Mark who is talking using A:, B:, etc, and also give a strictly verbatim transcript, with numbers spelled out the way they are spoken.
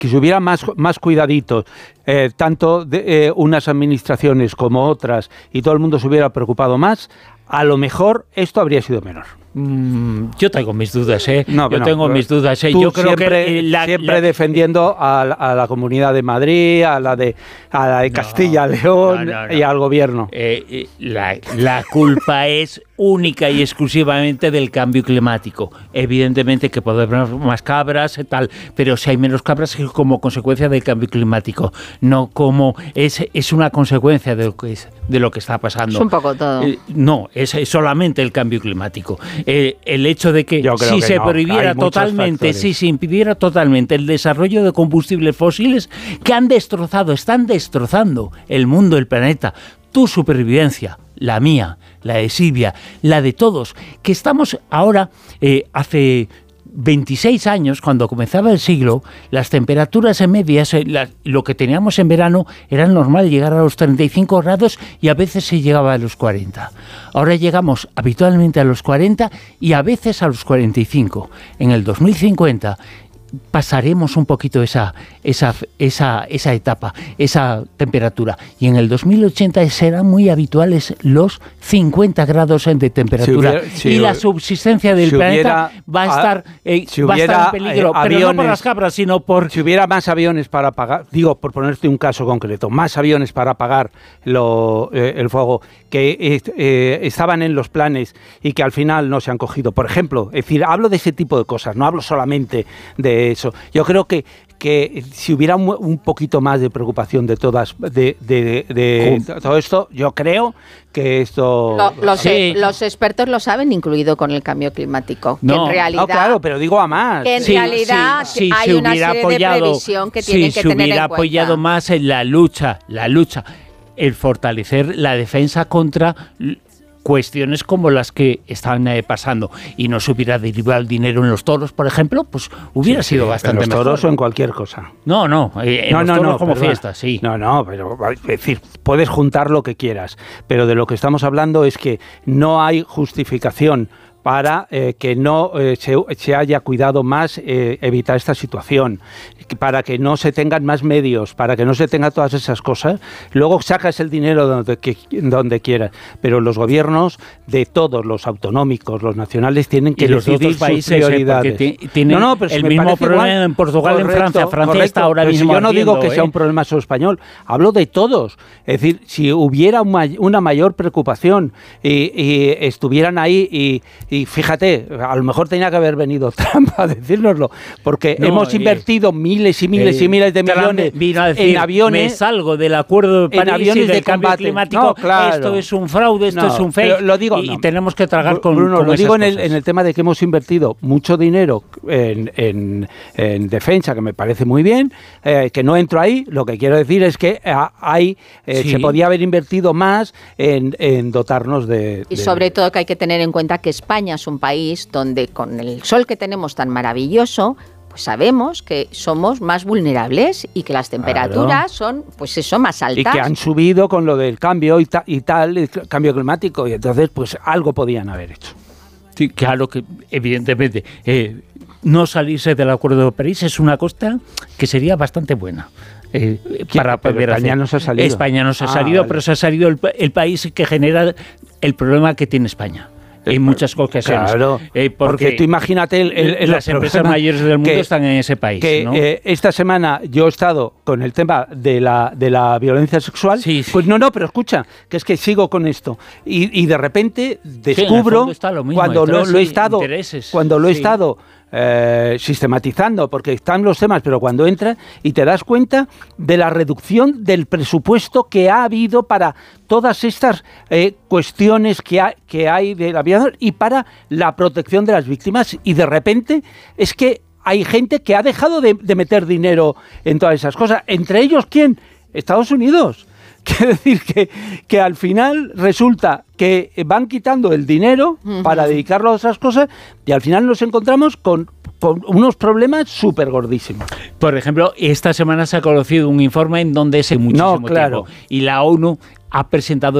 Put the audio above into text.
A: que si hubiera más, más cuidaditos, eh, tanto de, eh, unas administraciones como otras, y todo el mundo se hubiera preocupado más, a lo mejor esto habría sido menor.
B: Mm, yo tengo mis dudas, ¿eh?
A: No,
B: yo
A: no,
B: tengo mis dudas, ¿eh?
A: Tú
B: Yo creo
A: siempre,
B: que eh, la,
A: siempre
B: la,
A: defendiendo a, a la Comunidad de Madrid, a la de, a la de
B: no,
A: Castilla León
B: no, no, no.
A: y al gobierno.
B: Eh, eh, la, la culpa es única y exclusivamente del cambio climático. Evidentemente que podemos haber más cabras y tal, pero si hay menos cabras es como consecuencia del cambio climático, no como es, es una consecuencia de lo que es, de lo que está pasando.
C: Es un poco todo.
B: Eh, no, es, es solamente el cambio climático. Eh, el hecho de que si
A: que
B: se
A: no,
B: prohibiera totalmente, si se impidiera totalmente el desarrollo de combustibles fósiles que han destrozado, están destrozando el mundo, el planeta, tu supervivencia, la mía, la de Silvia, la de todos, que estamos ahora, eh, hace veintiséis años, cuando comenzaba el siglo, las temperaturas en medias, eh, la, lo que teníamos en verano, era normal llegar a los treinta y cinco grados y a veces se llegaba a los cuarenta. Ahora llegamos habitualmente a los cuarenta y a veces a los cuarenta y cinco. En el dos mil cincuenta pasaremos un poquito esa, esa, esa, esa etapa, esa temperatura. Y en el dos mil ochenta serán muy habituales los cincuenta grados de temperatura. Si hubiera, si, y la subsistencia del si planeta hubiera, va a estar, eh,
A: si
B: va
A: hubiera,
B: a estar en peligro.
A: Eh, aviones,
B: pero no por las cabras, sino por...
A: Si hubiera más aviones para apagar, digo, por ponerte un caso concreto, más aviones para apagar lo, eh, el fuego que eh, eh, estaban en los planes y que al final no se han cogido. Por ejemplo, es decir, hablo de ese tipo de cosas, no hablo solamente de eso. Yo creo que que si hubiera un, un poquito más de preocupación de todas de, de, de, de todo esto, yo creo que esto
C: lo, los,
B: sí.
C: los expertos lo saben, incluido con el cambio climático.
B: No,
C: que en realidad,
A: no, claro, pero digo a más.
C: Que en
B: sí,
C: realidad
B: sí, sí,
C: hay
B: si
C: una serie
B: apoyado,
C: de previsión que
B: sí,
C: tienen que
B: si
C: tener en cuenta.
B: Si hubiera apoyado más en la lucha, la lucha, el fortalecer la defensa contra cuestiones como las que están eh, pasando y no se hubiera derivado el dinero en los toros, por ejemplo, pues hubiera sí, sido
A: sí,
B: bastante
A: en los toros
B: mejor.
A: o en cualquier cosa.
B: No, no, eh, en
A: no,
B: los
A: no,
B: toros
A: no,
B: como
A: perdona.
B: fiesta, sí.
A: No, no, pero es decir, puedes juntar lo que quieras, pero de lo que estamos hablando es que no hay justificación para eh, que no eh, se, se haya cuidado más eh, evitar esta situación, para que no se tengan más medios, para que no se tengan todas esas cosas. Luego sacas el dinero donde, que, donde quieras, pero los gobiernos de todos, los autonómicos, los nacionales, tienen que
B: y los
A: decidir
B: otros países,
A: sus prioridades.
B: Eh, tienen no, no, pero el mismo problema igual. En Portugal, correcto, en Francia. Francia correcto, está ahora mismo
A: si yo no
B: ardiendo,
A: digo que
B: ¿eh?
A: sea un problema solo español, hablo de todos. Es decir, si hubiera una mayor preocupación y, y estuvieran ahí y Y fíjate, a lo mejor tenía que haber venido Trump a decírnoslo, porque no, hemos invertido eh, miles y miles eh, y miles de millones
B: vino a decir,
A: en aviones.
B: Me salgo del acuerdo de París
A: aviones
B: y del
A: de
B: cambio
A: combate.
B: climático.
A: No, claro.
B: Esto es un fraude, esto
A: no,
B: es un fake.
A: Lo digo,
B: y,
A: no.
B: y tenemos que tragar con,
A: Bruno,
B: con
A: lo
B: esas
A: digo en
B: cosas.
A: el, en el tema de que hemos invertido mucho dinero en, en, en defensa, que me parece muy bien, eh, que no entro ahí. Lo que quiero decir es que eh, hay, eh, sí. se podía haber invertido más en, en dotarnos de...
C: Y
A: de...
C: sobre todo que hay que tener en cuenta que España es un país donde con el sol que tenemos tan maravilloso, pues sabemos que somos más vulnerables y que las temperaturas claro. son, pues eso, más altas.
A: Y que han subido con lo del cambio y, ta, y tal, el cambio climático, y entonces pues algo podían haber hecho.
B: Sí, claro que evidentemente eh, no salirse del Acuerdo de París es una cosa que sería bastante buena. Eh, para poder
A: España
B: hacer.
A: no se ha salido.
B: España no se ha
A: ah,
B: salido,
A: vale.
B: pero se ha salido el, el país que genera el problema que tiene España. En muchas ocasiones.
A: Claro,
B: eh, porque,
A: porque tú imagínate el, el, el
B: las empresas mayores del mundo
A: que,
B: están en ese país.
A: Que,
B: ¿no?
A: eh, esta semana yo he estado con el tema de la, de la violencia sexual.
B: Sí, sí.
A: Pues no, no, pero escucha, que es que sigo con esto. Y, y de repente descubro,
B: sí, lo mismo,
A: cuando lo, lo he estado, cuando lo he
B: sí.
A: estado eh, sistematizando, porque están los temas, pero cuando entras y te das cuenta de la reducción del presupuesto que ha habido para todas estas eh, cuestiones que, ha, que hay de la vida y para la protección de las víctimas, y de repente es que hay gente que ha dejado de, de meter dinero en todas esas cosas. Entre ellos, ¿quién? Estados Unidos. Quiere decir que, que al final resulta que van quitando el dinero uh-huh. para dedicarlo a otras cosas y al final nos encontramos con, con unos problemas súper gordísimos.
B: Por ejemplo, esta semana se ha conocido un informe en donde se muchísimo
A: no, claro.
B: tiempo y la ONU ha presentado